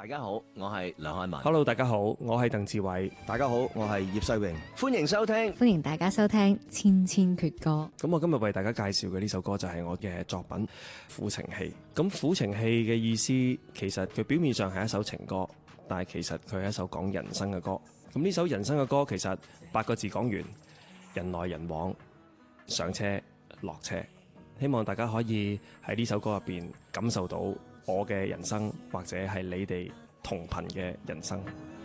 大家好，我係梁漢文。 Hello， 大家好，我係鄧志偉。 大家好，我係葉世榮。 歡迎收聽， 歡迎大家收聽《千千闕歌》。 咁我今日為大家介紹嘅呢首歌就係我嘅作品《苦情戲》。咁苦情戲嘅意思，其實佢表面上係一首情歌，但係其實佢係一首講人生嘅歌。咁呢首人生嘅歌，其實8個字講完：人來人往，上車落車。希望大家可以喺呢首歌入邊感受到我嘅人生，或者係你哋同頻嘅人生。